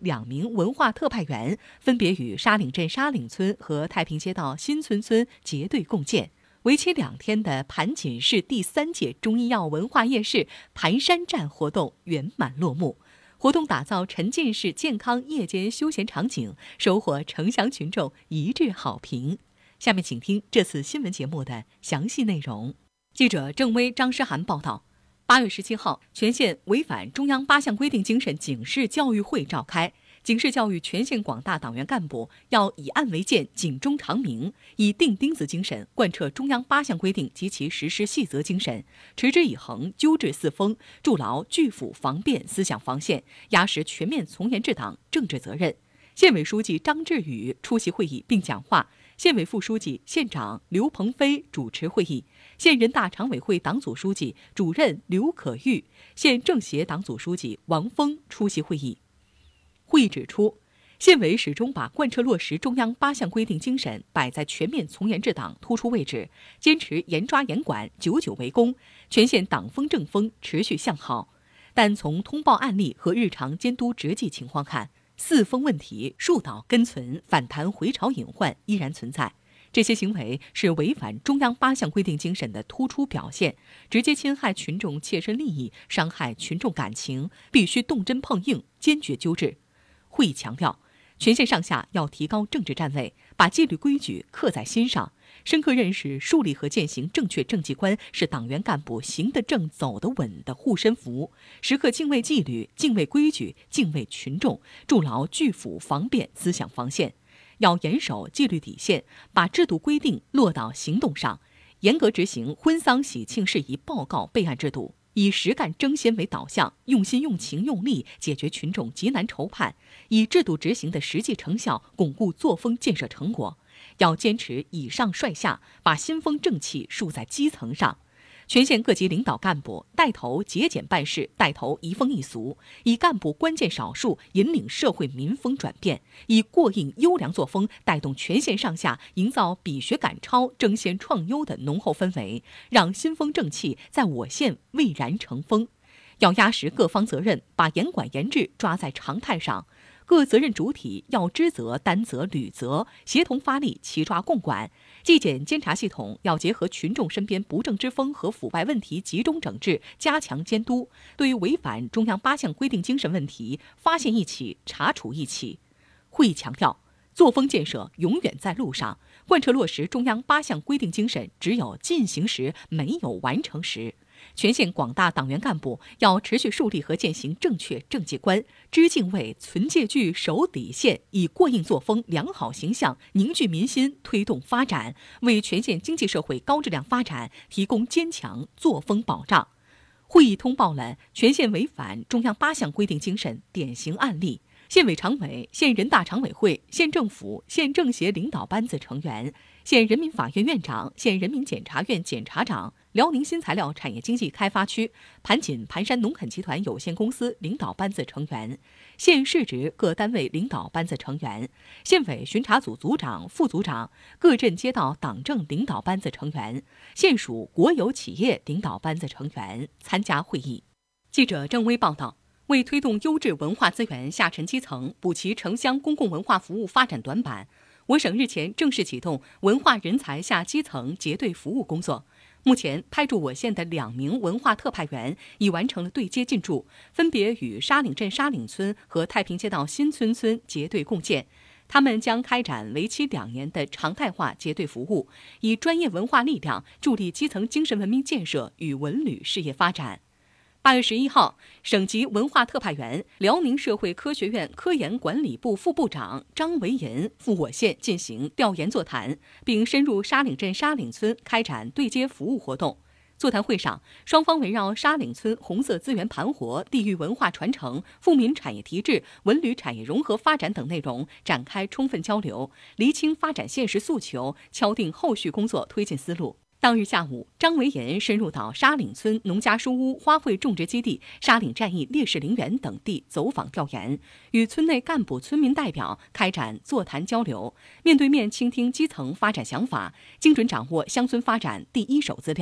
2名文化特派员，分别与沙岭镇沙岭村和太平街道新村村结对共建。为期2天的盘锦市第3届中医药文化夜市盘山站活动圆满落幕。活动打造沉浸式健康夜间休闲场景，收获城乡群众一致好评。下面请听这次新闻节目的详细内容。记者郑薇、张诗涵报道。8月17号，全县违反中央8项规定精神警示教育会召开，警示教育全县广大党员干部要以案为鉴，警钟长鸣，以钉钉子精神贯彻中央8项规定及其实施细则精神，持之以恒，纠治四风，筑牢拒腐防变思想防线，压实全面从严治党政治责任。县委书记张志宇出席会议并讲话，县委副书记、县长刘鹏飞主持会议，县人大常委会党组书记、主任刘可玉、县政协党组书记王峰出席会议。会议指出，县委始终把贯彻落实中央8项规定精神摆在全面从严治党突出位置，坚持严抓严管、久久为功，全县党风政风持续向好。但从通报案例和日常监督执纪情况看，四风问题树倒根存，反弹回潮隐患依然存在。这些行为是违反中央8项规定精神的突出表现，直接侵害群众切身利益，伤害群众感情，必须动真碰硬，坚决纠治。会议强调，全县上下要提高政治站位，把纪律规矩刻在心上，深刻认识树立和践行正确政绩观是党员干部行得正走得稳的护身符，时刻敬畏纪律、敬畏规矩、敬畏群众，筑牢拒腐防变思想防线。要严守纪律底线，把制度规定落到行动上，严格执行婚丧喜庆事宜报告备案制度，以实干争先为导向，用心用情用力解决群众急难愁盼，以制度执行的实际成效巩固作风建设成果。要坚持以上率下，把新风正气树在基层上。全县各级领导干部带头节俭办事，带头移风易俗，以干部关键少数引领社会民风转变，以过硬优良作风带动全县上下营造比学赶超、争先创优的浓厚氛围，让新风正气在我县蔚然成风。要压实各方责任，把严管严治抓在常态上。各责任主体要知责、担责、履责，协同发力，齐抓共管。纪检监察系统要结合群众身边不正之风和腐败问题，集中整治，加强监督。对于违反中央8项规定精神问题，发现一起，查处一起。会议强调，作风建设永远在路上，贯彻落实中央8项规定精神，只有进行时，没有完成时。全县广大党员干部要持续树立和践行正确政绩观，知敬畏、存戒惧、守底线，以过硬作风、良好形象凝聚民心，推动发展，为全县经济社会高质量发展提供坚强作风保障。会议通报了全县违反中央8项规定精神典型案例。县委常委、县人大常委会、县政府、县政协领导班子成员、县人民法院院长、县人民检察院检察长、辽宁新材料产业经济开发区盘锦盘山农垦集团有限公司领导班子成员、县市直各单位领导班子成员、县委巡查组组长、副组长、各镇街道党政领导班子成员、县属国有企业领导班子成员参加会议。记者郑薇报道。为推动优质文化资源下沉基层，补齐城乡公共文化服务发展短板，我省日前正式启动文化人才下基层结对服务工作。目前派驻我县的2名文化特派员已完成了对接进驻，分别与沙岭镇沙岭村和太平街道新村村结对共建。他们将开展为期2年的常态化结对服务，以专业文化力量助力基层精神文明建设与文旅事业发展。8月11号，省级文化特派员、辽宁社会科学院科研管理部副部长张维银赴我县进行调研座谈，并深入沙岭镇沙岭村开展对接服务活动。座谈会上，双方围绕沙岭村红色资源盘活、地域文化传承、富民产业提质、文旅产业融合发展等内容展开充分交流，厘清发展现实诉求，敲定后续工作推进思路。当日下午，张维银深入到沙岭村农家书屋、花卉种植基地、沙岭战役烈士陵园等地走访调研，与村内干部、村民代表开展座谈交流，面对面倾听基层发展想法，精准掌握乡村发展第一手资料。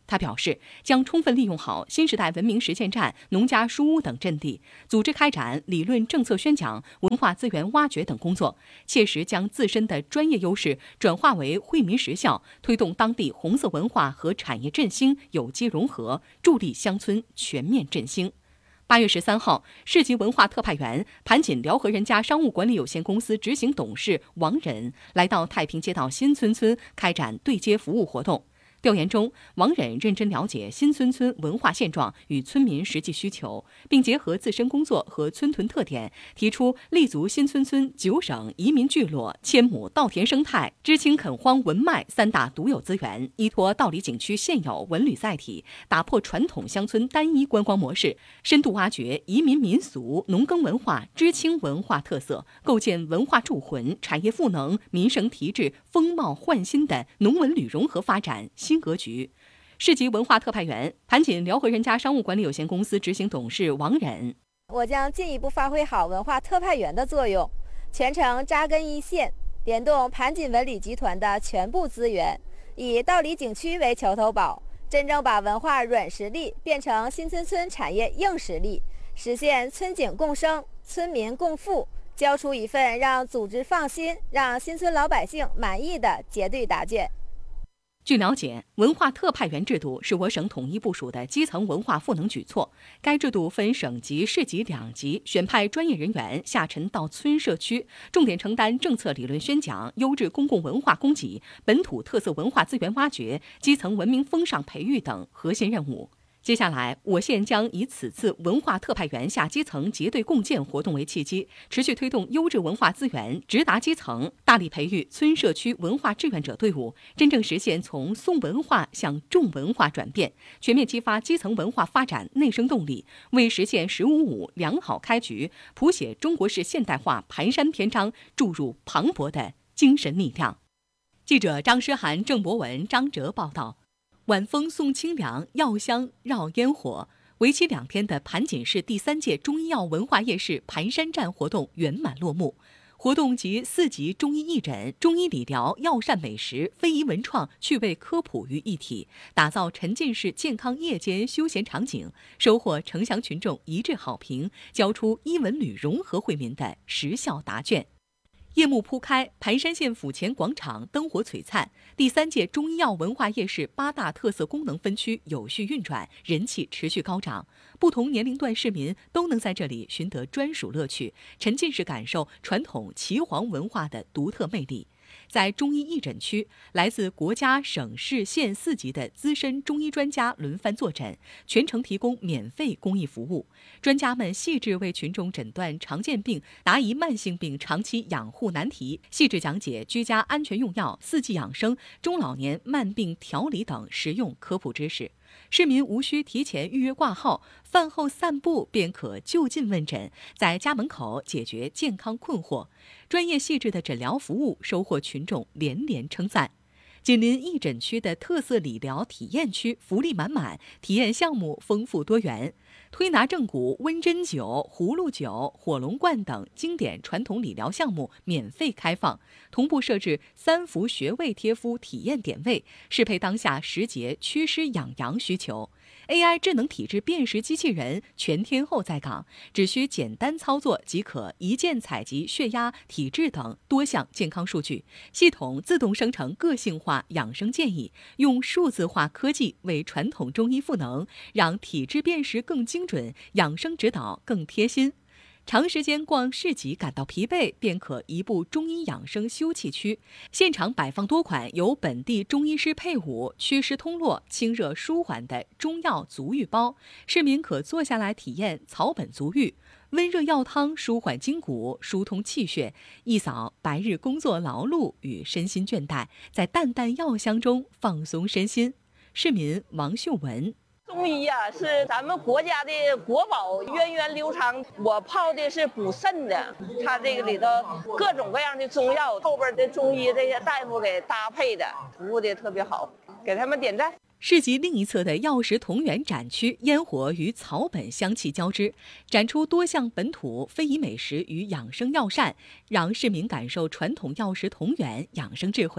他表示，将充分利用好新时代文明实践站、农家书屋等阵地，组织开展理论政策宣讲、文化资源挖掘等工作，切实将自身的专业优势转化为惠民实效，推动当地红色文化和产业振兴有机融合，助力乡村全面振兴。8月13号，市级文化特派员、盘锦辽河人家商务管理有限公司执行董事王忍来到太平街道新村村开展对接服务活动。调研中，王忍认真了解新村村文化现状与村民实际需求，并结合自身工作和村屯特点，提出立足新村村9省移民聚落、千亩稻田生态、知青垦荒文脉3大独有资源，依托道里景区现有文旅载体，打破传统乡村单一观光模式，深度挖掘移民民俗、农耕文化、知青文化特色，构建文化铸魂、产业赋能、民生提质、风貌焕新的农文旅融合发展新格局。市级文化特派员、盘锦辽河人家商务管理有限公司执行董事王忍： 我将进一步发挥好文化特派员的作用，全程扎根一线，联动盘锦文旅集团的全部资源，以道里景区为桥头堡，真正把文化软实力变成新村村产业硬实力，实现村景共生、村民共富，交出一份让组织放心、让新村老百姓满意的结对答卷。 据了解，文化特派员制度是我省统一部署的基层文化赋能举措。该制度分省级、市级2级，选派专业人员下沉到村社区，重点承担政策理论宣讲、优质公共文化供给、本土特色文化资源挖掘、基层文明风尚培育等核心任务。接下来，我县将以此次文化特派员下基层结对共建活动为契机，持续推动优质文化资源直达基层，大力培育村社区文化志愿者队伍，真正实现从宋文化向重文化转变，全面激发基层文化发展内生动力，为实现“15+5”良好开局，谱写中国式现代化蹒跚篇章注入磅礴的精神力量。记者张诗涵、郑博文、张哲报道。晚风送清凉，药香绕烟火。为期2天的盘锦市第3届中医药文化夜市盘山站活动圆满落幕。活动集4级中医义诊、中医理疗、药膳美食、非遗文创、趣味科普于一体，打造沉浸式健康夜间休闲场景，收获城乡群众一致好评，交出医文旅融合惠民的实效答卷。夜幕铺开，盘山县府前广场灯火璀璨，第3届中医药文化夜市8大特色功能分区有序运转，人气持续高涨。不同年龄段市民都能在这里寻得专属乐趣，沉浸式感受传统岐黄文化的独特魅力。在中医义诊区，来自国家、省市县4级的资深中医专家轮番坐诊，全程提供免费公益服务。专家们细致为群众诊断常见病、答疑慢性病长期养护难题，细致讲解居家安全用药、4季养生、中老年慢病调理等实用科普知识。市民无需提前预约挂号，饭后散步便可就近问诊，在家门口解决健康困惑。专业细致的诊疗服务收获群众连连称赞。紧邻义诊区的特色理疗体验区福利满满，体验项目丰富多元。推拿正骨、温针灸、葫芦灸、火龙罐等经典传统理疗项目免费开放，同步设置3幅穴位贴敷体验点位，适配当下时节祛湿养阳需求。AI 智能体质辨识机器人全天候在岗，只需简单操作即可一键采集血压、体质等多项健康数据，系统自动生成个性化养生建议，用数字化科技为传统中医赋能，让体质辨识更精准，养生指导更贴心。长时间逛市集感到疲惫，便可移步中医养生休憩区，现场摆放多款由本地中医师配伍、祛湿通络、清热舒缓的中药足浴包，市民可坐下来体验草本足浴，温热药汤舒缓筋骨、疏通气血，一扫白日工作劳碌与身心倦怠，在淡淡药香中放松身心。市民王秀文。 中医呀，是咱们国家的国宝，源远流长。我泡的是补肾的，它这个里头各种各样的中药，后边的中医这些大夫给搭配的，服务的特别好，给他们点赞。 市集另一侧的药食同源展区，烟火与草本香气交织，展出多项本土非遗美食与养生药膳，让市民感受传统药食同源养生智慧。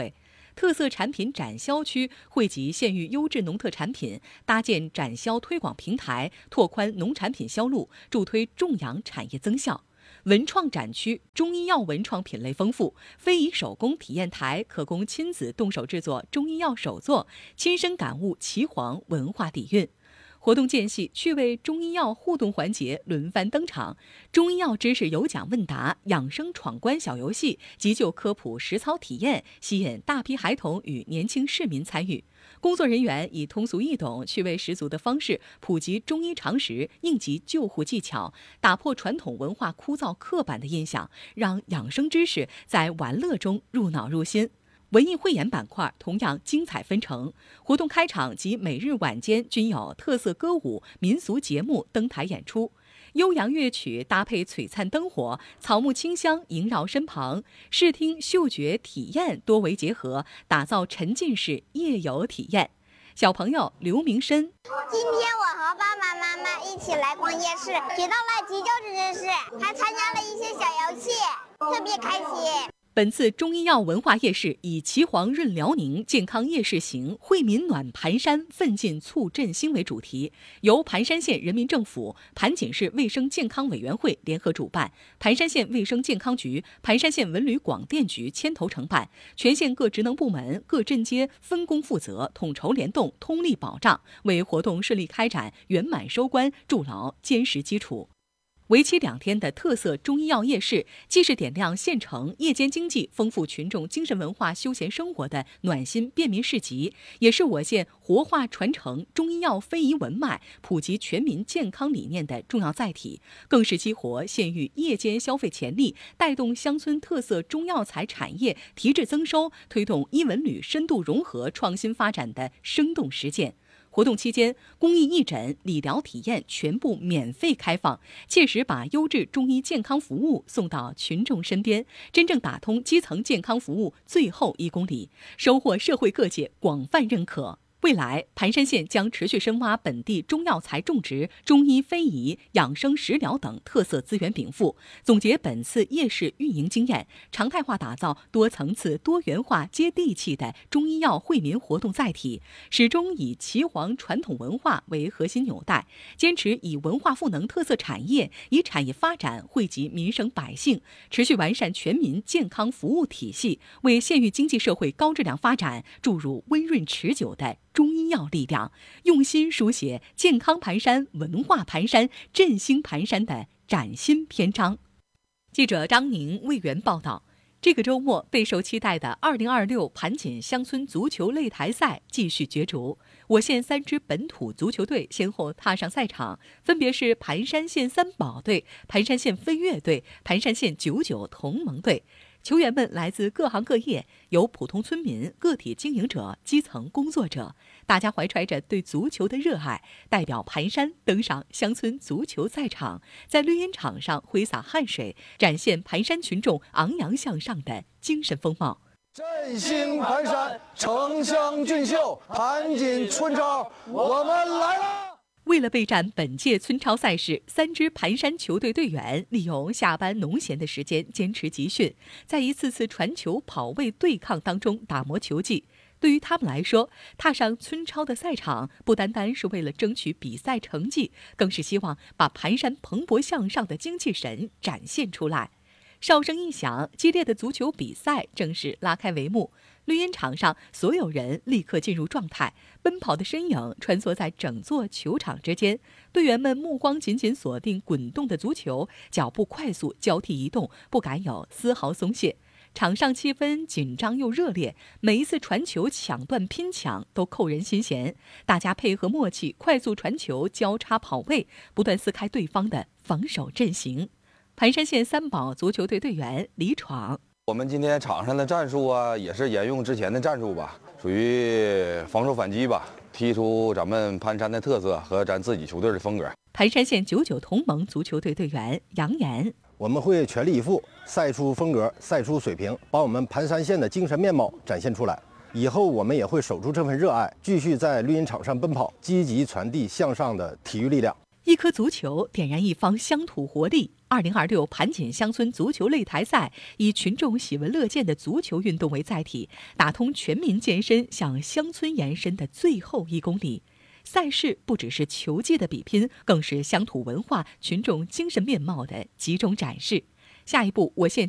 特色产品展销区汇集县域优质农特产品，搭建展销推广平台，拓宽农产品销路，助推种养产业增效。文创展区中医药文创品类丰富，非遗手工体验台可供亲子动手制作中医药手作，亲身感悟岐黄文化底蕴。活动间隙，趣味中医药互动环节轮番登场，中医药知识有奖问答、养生闯关小游戏、急救科普实操体验，吸引大批孩童与年轻市民参与。工作人员以通俗易懂、趣味十足的方式普及中医常识、应急救护技巧，打破传统文化枯燥刻板的印象，让养生知识在玩乐中入脑入心。文艺汇演板块同样精彩纷呈，活动开场及每日晚间均有特色歌舞、民俗节目登台演出，悠扬乐曲搭配璀璨灯火，草木清香萦绕身旁，视听嗅觉体验多为结合，打造沉浸式夜游体验。小朋友刘明深： 今天我和爸爸妈妈一起来逛夜市，学到了急救知识，还参加了一些小游戏，特别开心。 本次中医药文化夜市以岐黄润辽宁、健康夜市行、惠民暖盘山、奋进促振兴为主题，由盘山县人民政府、盘锦市卫生健康委员会联合主办，盘山县卫生健康局、盘山县文旅广电局牵头承办，全县各职能部门、各镇街分工负责，统筹联动，通力保障，为活动顺利开展、圆满收官筑牢坚实基础。为期2天的特色中医药夜市，既是点亮县城夜间经济、丰富群众精神文化休闲生活的暖心便民市集，也是我县活化传承中医药非遗文脉、普及全民健康理念的重要载体，更是激活县域夜间消费潜力，带动乡村特色中药材产业提质增收，推动医文旅深度融合创新发展的生动实践。活动期间，公益义诊、理疗体验全部免费开放，切实把优质中医健康服务送到群众身边，真正打通基层健康服务最后1公里，收获社会各界广泛认可。未来，盘山县将持续深挖本地中药材种植、中医非遗、养生食疗等特色资源禀赋，总结本次夜市运营经验，常态化打造多层次、多元化、接地气的中医药惠民活动载体，始终以岐黄传统文化为核心纽带，坚持以文化赋能特色产业，以产业发展惠及民生百姓，持续完善全民健康服务体系，为县域经济社会高质量发展注入温润持久的中医药力量，用心书写健康盘山、文化盘山、振兴盘山的崭新篇章。记者张宁为援报道。这个周末备受期待的2026盘锦乡村足球擂台赛继续角逐，我县3支本土足球队先后踏上赛场，分别是盘山县三宝队、盘山县飞跃队、盘山县99同盟队。球员们来自各行各业，有普通村民、个体经营者、基层工作者，大家怀揣着对足球的热爱，代表盘山登上乡村足球赛场，在绿茵场上挥洒汗水，展现盘山群众昂扬向上的精神风貌。 振兴盘山，城乡俊秀，盘锦村超，我们来了！ 为了备战本届村超赛事，3支盘山球队队员利用下班农闲的时间坚持集训，在一次次传球、跑位对抗当中打磨球技。对于他们来说，踏上村超的赛场，不单单是为了争取比赛成绩，更是希望把盘山蓬勃向上的精气神展现出来。哨声一响，激烈的足球比赛正式拉开帷幕。绿茵场上，所有人立刻进入状态，奔跑的身影穿梭在整座球场之间。队员们目光紧紧锁定滚动的足球，脚步快速交替移动，不敢有丝毫松懈。场上气氛紧张又热烈，每一次传球抢断拼抢都扣人心弦，大家配合默契，快速传球，交叉跑位，不断撕开对方的防守阵型。盘山县三宝足球队队员李闯： 我们今天场上的战术啊，也是沿用之前的战术吧，属于防守反击吧，踢出咱们盘山的特色和咱自己球队的风格。 盘山县99同盟足球队队员杨岩： 我们会全力以赴，赛出风格，赛出水平，把我们盘山县的精神面貌展现出来。以后我们也会守住这份热爱，继续在绿茵场上奔跑，积极传递向上的体育力量。 一颗足球点燃一方乡土活力。2026盘锦乡村足球擂台赛以群众喜闻乐见的足球运动为载体，打通全民健身向乡村延伸的最后1公里。赛事不只是球技的比拼，更是乡土文化、群众精神面貌的集中展示。下一步，我县